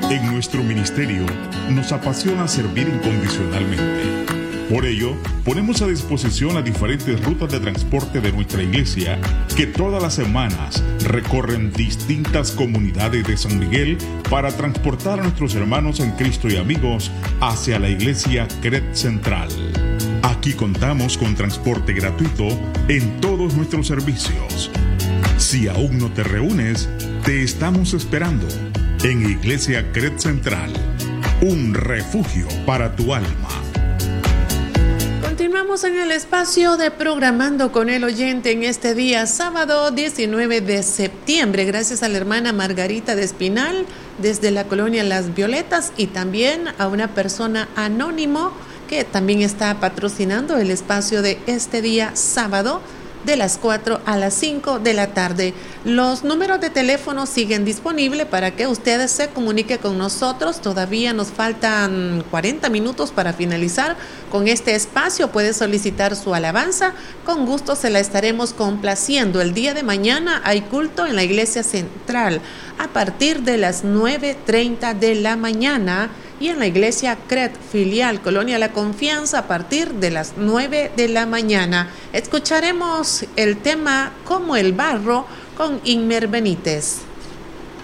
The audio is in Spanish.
En nuestro ministerio nos apasiona servir incondicionalmente. Por ello, ponemos a disposición las diferentes rutas de transporte de nuestra iglesia que todas las semanas recorren distintas comunidades de San Miguel para transportar a nuestros hermanos en Cristo y amigos hacia la iglesia CRED Central. Aquí contamos con transporte gratuito en todos nuestros servicios. Si aún no te reúnes, te estamos esperando en Iglesia CRED Central, un refugio para tu alma. Continuamos en el espacio de Programando con el Oyente en este día, sábado 19 de septiembre, gracias a la hermana Margarita de Espinal, desde la colonia Las Violetas, y también a una persona anónimo que también está patrocinando el espacio de este día, sábado, de las 4 a las 5 de la tarde. Los números de teléfono siguen disponibles para que ustedes se comuniquen con nosotros. Todavía nos faltan 40 minutos para finalizar con este espacio. Puede solicitar su alabanza. Con gusto se la estaremos complaciendo. El día de mañana hay culto en la iglesia central a partir de las 9:30 de la mañana. Y en la iglesia CRED, filial Colonia La Confianza, a partir de las 9 de la mañana. Escucharemos el tema Como el barro con Inmer Benítez.